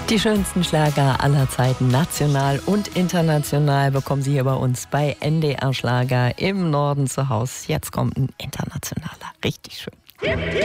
Die schönsten Schlager aller Zeiten, national und international, bekommen Sie hier bei uns bei NDR Schlager im Norden zu Hause. Jetzt kommt ein internationaler, richtig schön.